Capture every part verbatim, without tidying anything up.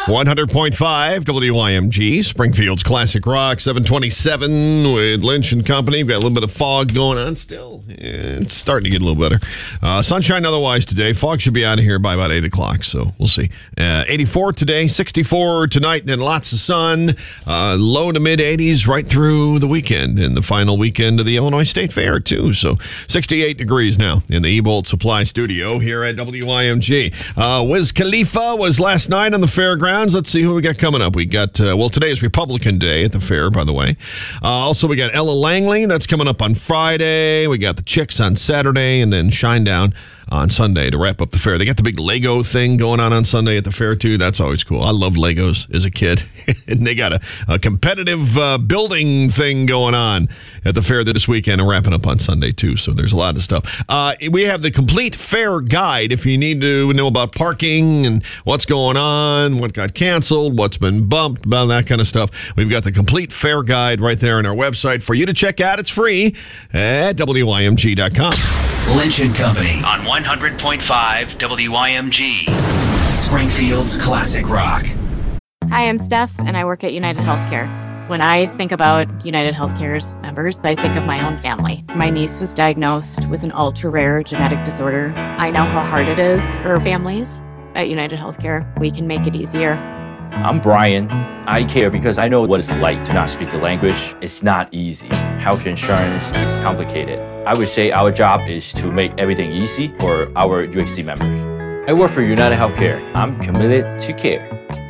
one hundred point five W I M G, Springfield's Classic Rock, seven twenty-seven with Lynch and Company. We've got a little bit of fog going on still. It's starting to get a little better. Uh, sunshine otherwise today. Fog should be out of here by about eight o'clock, so we'll see. Uh, eighty-four today, sixty-four tonight, and then lots of sun. Uh, low to mid-eighties right through the weekend, and the final weekend of the Illinois State Fair, too. So sixty-eight degrees now in the Ebolt Supply Studio here at W I M G. Uh, Wiz Khalifa was last night on the fairgrounds. Let's see who we got coming up. We got, uh, well, today is Republican Day at the fair, by the way. Uh, also, we got Ella Langley. That's coming up on Friday. We got the Chicks on Saturday, and then Shinedown on Sunday to wrap up the fair. They got the big Lego thing going on on Sunday at the fair, too. That's always cool. I loved Legos as a kid. And they got a, a competitive uh, building thing going on at the fair this weekend and wrapping up on Sunday, too. So there's a lot of stuff. Uh, we have the complete fair guide if you need to know about parking and what's going on, what got canceled, what's been bumped, about that kind of stuff. We've got the complete fair guide right there on our website for you to check out. It's free at W I M G dot com. Lynch and Company on one hundred point five W I M G, Springfield's Classic Rock. Hi, I'm Steph, and I work at United Healthcare. When I think about United Healthcare's members, I think of my own family. My niece was diagnosed with an ultra-rare genetic disorder. I know how hard it is for families. At United Healthcare, we can make it easier. I'm Brian. I care because I know what it's like to not speak the language. It's not easy. Health insurance is complicated. I would say our job is to make everything easy for our U H C members. I work for United Healthcare. I'm committed to care.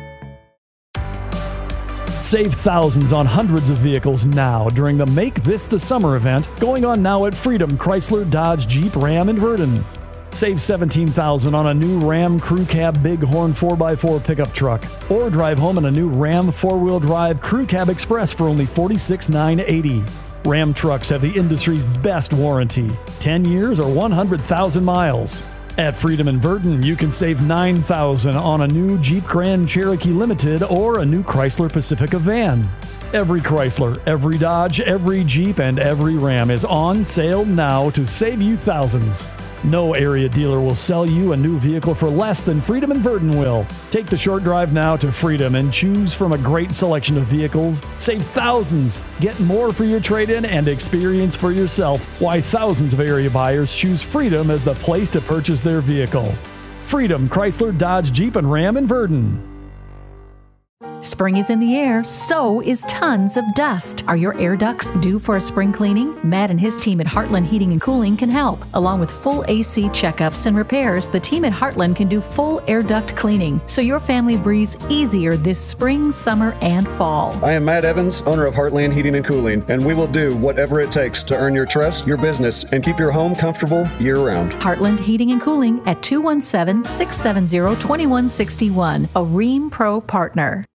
Save thousands on hundreds of vehicles now during the Make This the Summer event going on now at Freedom Chrysler Dodge Jeep Ram in Verdon. Save seventeen thousand dollars on a new Ram Crew Cab Bighorn four by four pickup truck, or drive home in a new Ram four-wheel drive Crew Cab Express for only forty-six thousand nine hundred eighty dollars. Ram trucks have the industry's best warranty, ten years or one hundred thousand miles. At Freedom in Verdon, you can save nine thousand dollars on a new Jeep Grand Cherokee Limited or a new Chrysler Pacifica van. Every Chrysler, every Dodge, every Jeep, and every Ram is on sale now to save you thousands. No area dealer will sell you a new vehicle for less than Freedom in Verdon will. Take the short drive now to Freedom and choose from a great selection of vehicles. Save thousands. Get more for your trade-in and experience for yourself why thousands of area buyers choose Freedom as the place to purchase their vehicle. Freedom Chrysler Dodge Jeep and Ram in Verdon. Spring is in the air, so is tons of dust. Are your air ducts due for a spring cleaning? Matt and his team at Heartland Heating and Cooling can help. Along with full A C checkups and repairs, the team at Heartland can do full air duct cleaning, so your family breathes easier this spring, summer, and fall. I am Matt Evans, owner of Heartland Heating and Cooling, and we will do whatever it takes to earn your trust, your business, and keep your home comfortable year-round. Heartland Heating and Cooling at two one seven, six seven zero, two one six one, a Ream Pro partner.